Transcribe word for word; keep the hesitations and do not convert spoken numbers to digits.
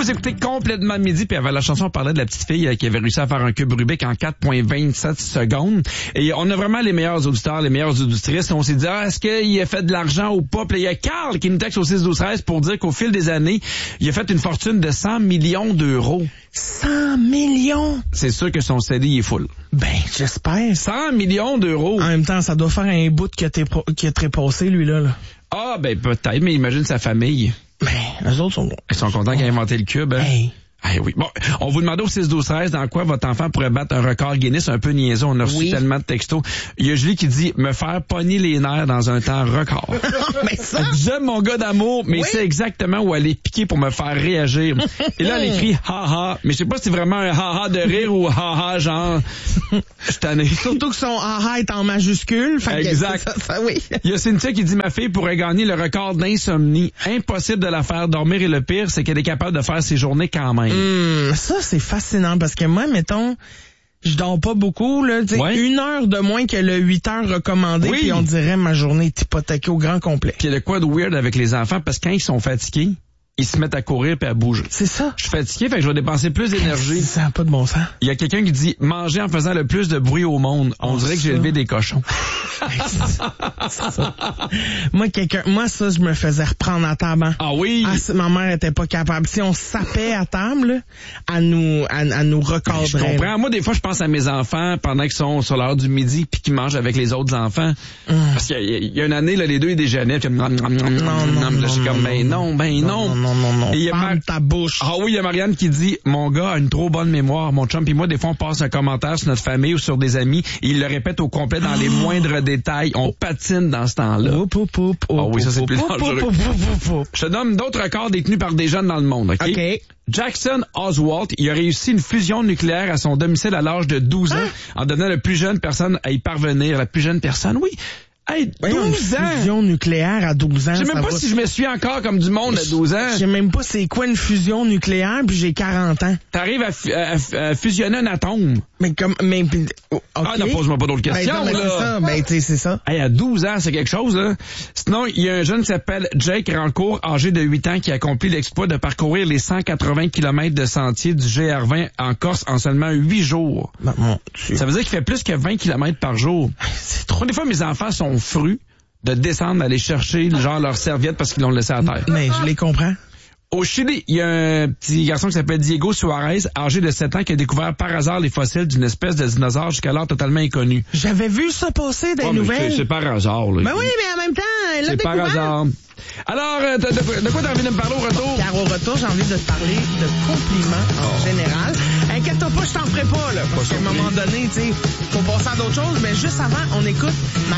vous écoutez complètement midi, puis avant la chanson, on parlait de la petite fille qui avait réussi à faire un cube Rubik en quatre virgule vingt-sept secondes. Et on a vraiment les meilleurs auditeurs, les meilleures auditrices. On s'est dit, ah, est-ce qu'il a fait de l'argent ou pas? Puis il y a Carl qui nous texte au six douze treize pour dire qu'au fil des années, il a fait une fortune de cent millions d'euros. cent millions? C'est sûr que son C D est full. Ben, j'espère. cent millions d'euros. En même temps, ça doit faire un bout qui a, été, qui a trépassé, lui-là. Là. Ah, ben peut-être, mais imagine sa famille. Ben, eux autres sont... Ils sont contents qu'il ait inventé le cube. Hein? Hey. Eh oui. Bon, on vous demandait au six douze treize dans quoi votre enfant pourrait battre un record Guinness un peu niaiseux. On a reçu oui. tellement de textos. Il y a Julie qui dit me faire pogner les nerfs dans un temps record. Mais ça... J'aime mon gars d'amour, mais oui. c'est exactement où aller piquer pour me faire réagir. Et là, elle écrit haha, mais je sais pas si c'est vraiment un haha de rire ou haha genre je tanné. Surtout que son haha est en majuscule. Fait exact. Que ça, ça, oui. Il y a Cynthia qui dit ma fille pourrait gagner le record d'insomnie. Impossible de la faire dormir et le pire, c'est qu'elle est capable de faire ses journées quand même. Hum, ça, c'est fascinant parce que moi, mettons, je dors pas beaucoup, là. Ouais. Une heure de moins que le huit heures recommandé, puis oui. on dirait ma journée est hypothéquée au grand complet. Puis il y a de quoi de weird avec les enfants parce que quand ils sont fatigués, ils se mettent à courir puis à bouger. C'est ça. Je suis fatigué, fait que je vais dépenser plus d'énergie. Ça n'a pas de bon sens. Il y a quelqu'un qui dit manger en faisant le plus de bruit au monde. On oh, dirait que j'ai élevé des cochons. C'est ça. Moi, quelqu'un, moi, ça, je me faisais reprendre à table. Hein. Ah oui? Ah, ma mère était pas capable. Si on sapait à table, là, à nous, à, à nous recadrer. Je comprends. Là. Moi, des fois, je pense à mes enfants pendant qu'ils sont sur l'heure du midi puis qu'ils mangent avec les autres enfants. Hum. Parce qu'il y a, il y a une année, là, les deux, ils déjeunaient. Puis, non, non, non, non, là, je suis comme, ben non, ben non. non. Non, non, non. Et il y a Mar- ta bouche. Ah oui, il y a Marianne qui dit, mon gars a une trop bonne mémoire. Mon chum et moi, des fois, on passe un commentaire sur notre famille ou sur des amis et il le répète au complet dans oh. les moindres détails. On patine dans ce temps-là. Oup, oup, oup, oup, ah oui, ça, c'est oup, plus oup, dangereux. Oup, oup, oup, oup. Je te donne d'autres records détenus par des jeunes dans le monde, OK? OK. Jackson Oswald, il a réussi une fusion nucléaire à son domicile à l'âge de douze ans, hein? En devenant la plus jeune personne à y parvenir. La plus jeune personne, oui. Hey, douze ans! Une fusion nucléaire à douze ans. Je sais même pas va... si je me suis encore comme du monde à douze ans. Je sais même pas c'est quoi une fusion nucléaire, puis j'ai quarante ans. T'arrives à, fu- à, à fusionner un atome. Mais comme, mais, okay. Ah, ne pose-moi pas d'autres questions, ben, là. C'est ça, ben, tu sais, c'est ça. Hey, à douze ans, c'est quelque chose, là. Sinon, il y a un jeune qui s'appelle Jake Rancourt, âgé de huit ans, qui a accompli l'exploit de parcourir les cent quatre-vingts kilomètres de sentier du G R vingt en Corse en seulement huit jours. Ben, mon Dieu. Ça veut dire qu'il fait plus que vingt kilomètres par jour. C'est trop. Des fois, mes enfants sont frus de descendre, aller chercher genre leur serviette parce qu'ils l'ont laissé à terre. Mais je les comprends. Au Chili, il y a un petit garçon qui s'appelle Diego Suarez, âgé de sept ans, qui a découvert par hasard les fossiles d'une espèce de dinosaure jusqu'alors totalement inconnue. J'avais vu ça passer dans les oh, nouvelles. C'est, c'est par hasard, là. Ben oui, mais en même temps, elle l'a c'est découvert. par hasard. Alors, de, de, de quoi t'as envie de me parler au retour? Car au retour, j'ai envie de te parler de compliments en oh. général. Inquiète-toi pas, je t'en ferai pas, là. Parce qu'à un moment donné, tu sais, faut passer à d'autres choses. Mais juste avant, on écoute